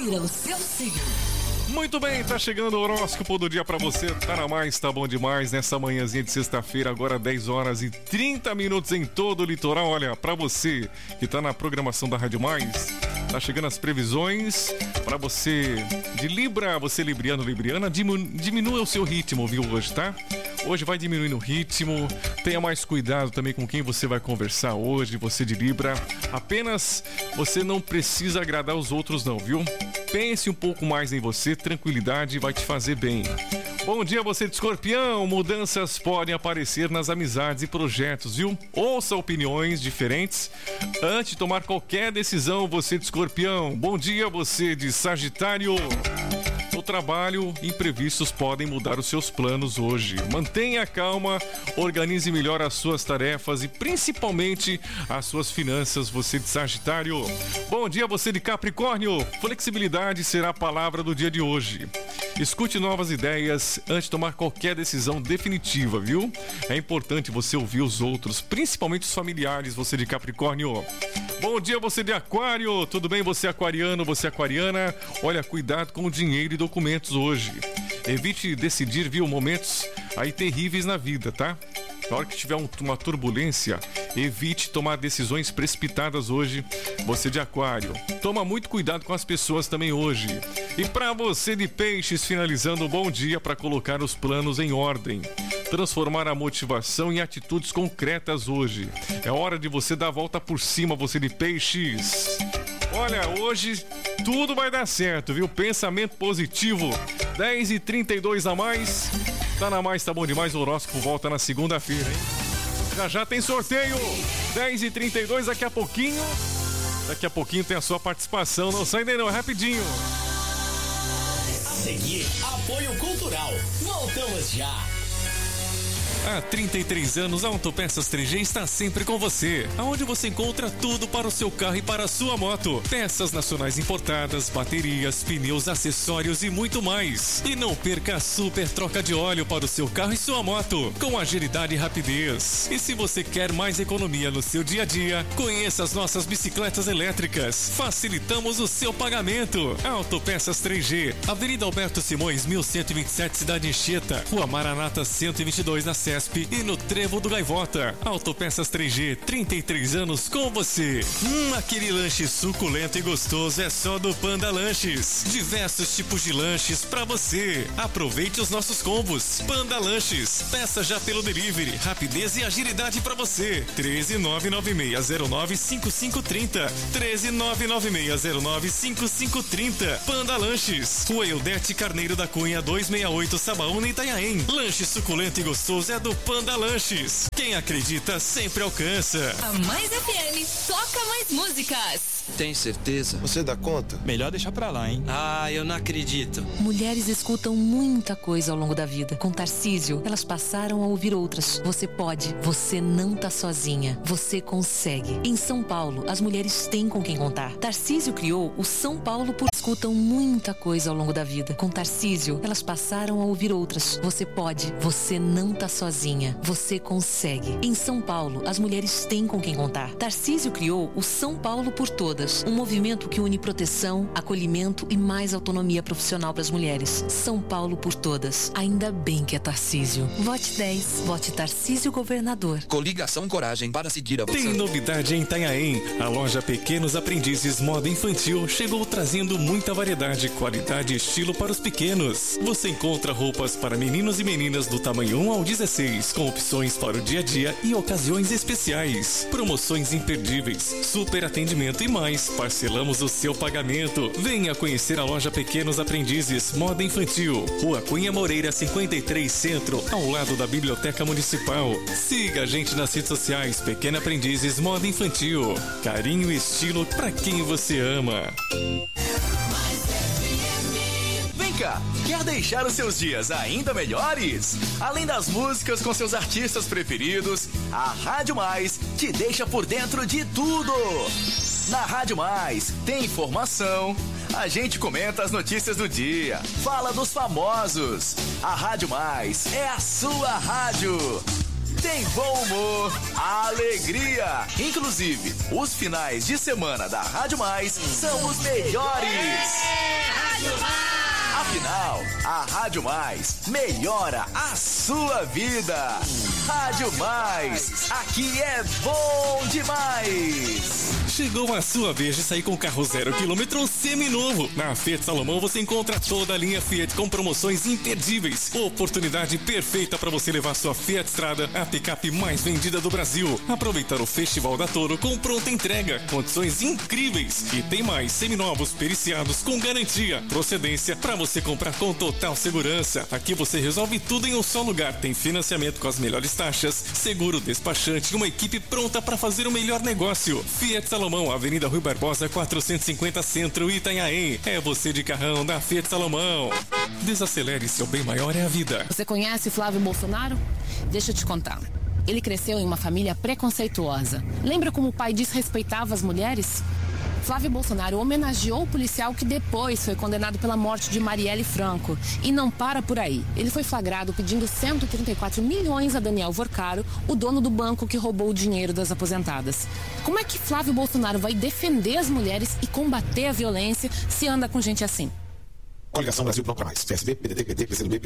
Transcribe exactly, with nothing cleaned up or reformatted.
Confira o seu signo. Muito bem, tá chegando o horóscopo do dia pra você. Tá na mais, tá bom demais nessa manhãzinha de sexta-feira, agora dez horas e trinta minutos em todo o litoral. Olha, pra você que tá na programação da Rádio Mais, tá chegando as previsões pra você de Libra, você libriano, libriana, diminu- diminua o seu ritmo, viu, hoje, tá? Hoje vai diminuindo o ritmo, tenha mais cuidado também com quem você vai conversar hoje, você de Libra. Apenas você não precisa agradar os outros não, viu? Pense um pouco mais em você, tranquilidade vai te fazer bem. Bom dia, você de Escorpião. Mudanças podem aparecer nas amizades e projetos, viu? Ouça opiniões diferentes antes de tomar qualquer decisão, você de Escorpião. Bom dia, você de Sagitário. No trabalho, imprevistos podem mudar os seus planos hoje. Mantenha a calma, organize melhor as suas tarefas e principalmente as suas finanças, você de Sagitário. Bom dia, você de Capricórnio. Flexibilidade será a palavra do dia de hoje. Escute novas ideias antes de tomar qualquer decisão definitiva, viu? É importante você ouvir os outros, principalmente os familiares, você de Capricórnio. Bom dia, você de Aquário. Tudo bem, você aquariano, você aquariana? Olha, cuidado com o dinheiro e documentos hoje. Evite decidir, viu, momentos aí terríveis na vida, tá? Na hora que tiver um, uma turbulência, evite tomar decisões precipitadas hoje, você de Aquário. Toma muito cuidado com as pessoas também hoje. E para você de Peixes, finalizando um bom dia para colocar os planos em ordem. Transformar a motivação em atitudes concretas hoje. É hora de você dar a volta por cima, você de Peixes. Olha, hoje tudo vai dar certo, viu? Pensamento positivo. dez e trinta e dois a mais. Tá na mais, tá bom demais. O horóscopo volta na segunda-feira, hein? Já já tem sorteio. dez e trinta e dois, daqui a pouquinho. Daqui a pouquinho tem a sua participação. Não sai daí não, é rapidinho. A seguir, apoio cultural. Voltamos já. Há trinta e três anos, a Autopeças três G está sempre com você, aonde você encontra tudo para o seu carro e para a sua moto. Peças nacionais importadas, baterias, pneus, acessórios e muito mais. E não perca a super troca de óleo para o seu carro e sua moto, com agilidade e rapidez. E se você quer mais economia no seu dia a dia, conheça as nossas bicicletas elétricas. Facilitamos o seu pagamento. Autopeças três G, Avenida Alberto Simões, mil cento e vinte e sete, Cidade Anchieta, Rua Maranata cento e vinte e dois, na C E S P e no Trevo do Gaivota. Autopeças três G, trinta e três anos com você. Hum, aquele lanche suculento e gostoso é só do Panda Lanches. Diversos tipos de lanches pra você. Aproveite os nossos combos. Panda Lanches. Peça já pelo delivery. Rapidez e agilidade pra você. treze nove nove seis zero nove cinco cinco três zero. treze nove nove seis zero nove cinco cinco três zero. Panda Lanches. Rua Eudete Carneiro da Cunha duzentos e sessenta e oito, Sabaúna, Itanhaém. Lanche suculento e gostoso é do Panda Lanches. Quem acredita sempre alcança. A Mais F M toca mais músicas. Tem certeza? Você dá conta? Melhor deixar pra lá, hein? Ah, eu não acredito. Mulheres escutam muita coisa ao longo da vida. Com Tarcísio, elas passaram a ouvir outras. Você pode, você não tá sozinha. Você consegue. Em São Paulo, as mulheres têm com quem contar. Tarcísio criou o São Paulo por... Escutam muita coisa ao longo da vida. Com Tarcísio, elas passaram a ouvir outras. Você pode, você não tá sozinha. Você consegue. Em São Paulo, as mulheres têm com quem contar. Tarcísio criou o São Paulo por Todas, um movimento que une proteção, acolhimento e mais autonomia profissional para as mulheres. São Paulo por Todas. Ainda bem que é Tarcísio. Vote dez. Vote Tarcísio Governador. Coligação Coragem para seguir a você. Tem novidade em Itanhaém. A loja Pequenos Aprendizes Moda Infantil chegou trazendo muita variedade, qualidade e estilo para os pequenos. Você encontra roupas para meninos e meninas do tamanho um ao dezesseis, com opções para o dia a dia e ocasiões especiais. Promoções imperdíveis, super atendimento e mais. Parcelamos o seu pagamento. Venha conhecer a loja Pequenos Aprendizes Moda Infantil. Rua Cunha Moreira cinquenta e três, Centro, ao lado da Biblioteca Municipal. Siga a gente nas redes sociais Pequena Aprendizes Moda Infantil. Carinho e estilo para quem você ama. Vem cá, quer deixar os seus dias ainda melhores? Além das músicas com seus artistas preferidos, a Rádio Mais te deixa por dentro de tudo. Na Rádio Mais tem informação, a gente comenta as notícias do dia, fala dos famosos. A Rádio Mais é a sua rádio. Tem bom humor, alegria. Inclusive, os finais de semana da Rádio Mais são os melhores. A Rádio Mais melhora a sua vida. Rádio Mais, aqui é bom demais. Chegou a sua vez de sair com carro zero quilômetro seminovo. Na Fiat Salomão você encontra toda a linha Fiat com promoções imperdíveis. Oportunidade perfeita para você levar sua Fiat Strada, a picape mais vendida do Brasil. Aproveitar o Festival da Toro com pronta entrega, condições incríveis. E tem mais seminovos periciados com garantia, procedência para você comprar com total segurança. Aqui você resolve tudo em um só lugar. Tem financiamento com as melhores taxas, seguro despachante e uma equipe pronta para fazer o melhor negócio. Fiat Salomão, Avenida Rui Barbosa, quatrocentos e cinquenta Centro, Itanhaém. É você de carrão da Fiat Salomão. Desacelere, seu bem maior é a vida. Você conhece Flávio Bolsonaro? Deixa eu te contar. Ele cresceu em uma família preconceituosa. Lembra como o pai desrespeitava as mulheres? Flávio Bolsonaro homenageou o policial que depois foi condenado pela morte de Marielle Franco. E não para por aí. Ele foi flagrado pedindo cento e trinta e quatro milhões a Daniel Vorcaro, o dono do banco que roubou o dinheiro das aposentadas. Como é que Flávio Bolsonaro vai defender as mulheres e combater a violência se anda com gente assim? Coligação Brasil Procura Mais. P S B, P D T, P T, P C do B,